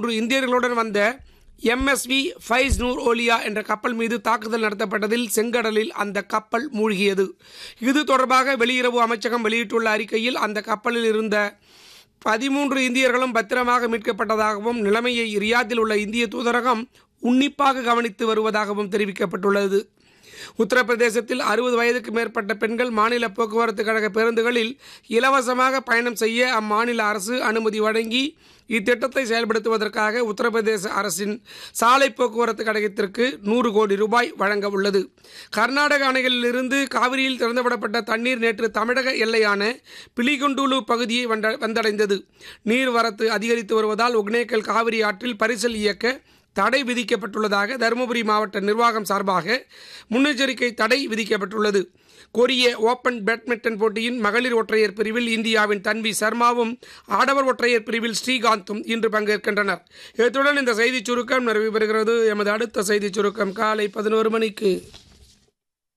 13 இந்தியர்களுடன் வந்த MSV ஃபைஸ் நூர் ஓலியா என்ற கப்பல் மீது தாக்குதல் நடத்தப்பட்டதில் செங்கடலில் அந்த கப்பல் மூழ்கியது. இது தொடர்பாக வெளியுறவு அமைச்சகம் வெளியிட்டுள்ள அறிக்கையில் அந்த கப்பலில் இருந்த 13 இந்தியர்களும் பத்திரமாக மீட்கப்பட்டதாகவும் நிலைமையை ரியாத்தில் உள்ள இந்திய தூதரகம் உன்னிப்பாக கவனித்து வருவதாகவும் தெரிவிக்கப்பட்டுள்ளது. உத்தரப்பிரதேசத்தில் 60 வயதுக்கு மேற்பட்ட பெண்கள் மாநில போக்குவரத்து கழக பேருந்துகளில் இலவசமாக பயணம் செய்ய அம்மாநில அரசு அனுமதி வழங்கி இத்திட்டத்தை செயல்படுத்துவதற்காக உத்தரப்பிரதேச அரசின் சாலை போக்குவரத்து கழகத்திற்கு 100 கோடி ரூபாய் வழங்க உள்ளது. கர்நாடக அணைகளிலிருந்து காவிரியில் திறந்துவிடப்பட்ட தண்ணீர் நேற்று தமிழக எல்லையான பிலிகுண்டுலு பகுதியை வந்தடைந்தது. நீர்வரத்து அதிகரித்து வருவதால் ஒகேனக்கல் காவிரி ஆற்றில் பரிசல் இயக்க தடை விதிக்கப்பட்டுள்ளதாக தருமபுரி மாவட்ட நிர்வாகம் சார்பாக முன்னெச்சரிக்கை தடை விதிக்கப்பட்டுள்ளது. கொரிய ஓபன் பேட்மிண்டன் போட்டியின் மகளிர் ஒற்றையர் பிரிவில் இந்தியாவின் தன்வி சர்மாவும் ஆடவர் ஒற்றையர் பிரிவில் ஸ்ரீகாந்தும் இன்று பங்கேற்கின்றனர். இத்துடன் இந்த செய்திச் சுருக்கம் நிறைவு பெறுகிறது. எமது அடுத்த செய்திச் சுருக்கம் காலை 11 மணிக்கு.